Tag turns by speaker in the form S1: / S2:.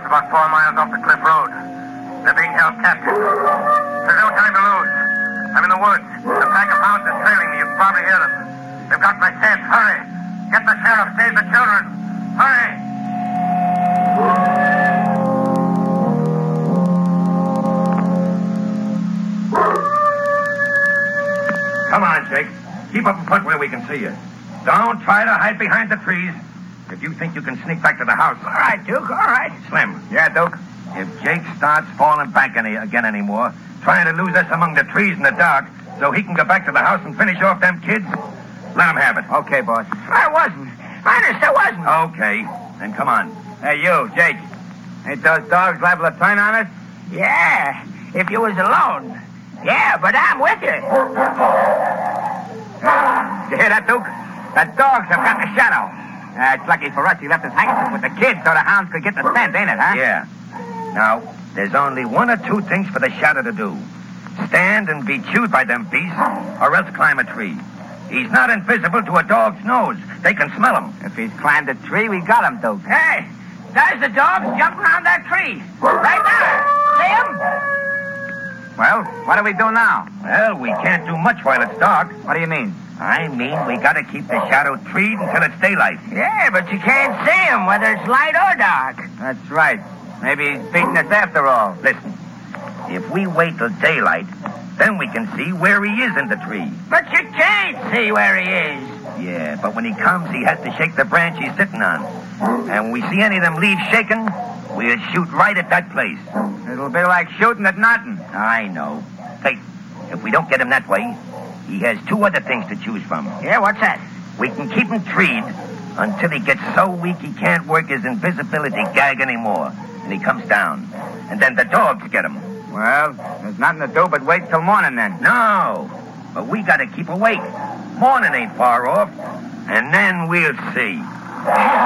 S1: about 4 miles off the cliff road. They're being held captive. There's no time to lose. I'm in the woods. A pack of hounds is trailing me. You can probably hear them. They've got my scent. Hurry. Get the sheriff. Save the children. Hurry.
S2: Come on, Jake. Keep up in front where we can see you. Don't try to hide behind the trees. If you think you can sneak back to the house.
S3: All right, Duke, all right.
S2: Slim.
S3: Yeah, Duke?
S2: If Jake starts falling back again anymore, trying to lose us among the trees in the dark so he can go back to the house and finish off them kids, let him have it.
S3: Okay, boss. I wasn't. Honest, I wasn't.
S2: Okay. Then come on.
S3: Hey, you, Jake. Ain't those dogs liable to turn on us? Yeah, if you was alone. Yeah, but I'm with you. You hear that, Duke? The dogs have got the shadow. It's lucky for us he left his handkerchief with the kids so the hounds could get the scent, ain't it, huh?
S2: Yeah. Now, there's only one or two things for the shadow to do. Stand and be chewed by them beasts, or else climb a tree. He's not invisible to a dog's nose. They can smell him.
S3: If he's climbed a tree, we got him, Duke. Hey, there's the dogs jumping around that tree. Right now. See him? Well, what do we do now?
S2: Well, we can't do much while it's dark.
S3: What do you mean?
S2: I mean, we gotta keep the shadow treed until it's daylight.
S3: Yeah, but you can't see him, whether it's light or dark. That's right. Maybe he's beating us after all.
S2: Listen, if we wait till daylight, then we can see where he is in the tree.
S3: But you can't see where he is.
S2: Yeah, but when he comes, he has to shake the branch he's sitting on. And when we see any of them leaves shaking, we'll shoot right at that place.
S3: It'll be like shooting at nothing.
S2: I know. Hey, if we don't get him that way, he has two other things to choose from.
S3: Yeah, what's that?
S2: We can keep him treed until he gets so weak he can't work his invisibility gag anymore. And he comes down. And then the dogs get him.
S3: Well, there's nothing to do but wait till morning then.
S2: No, but we gotta keep awake. Morning ain't far off. And then we'll see.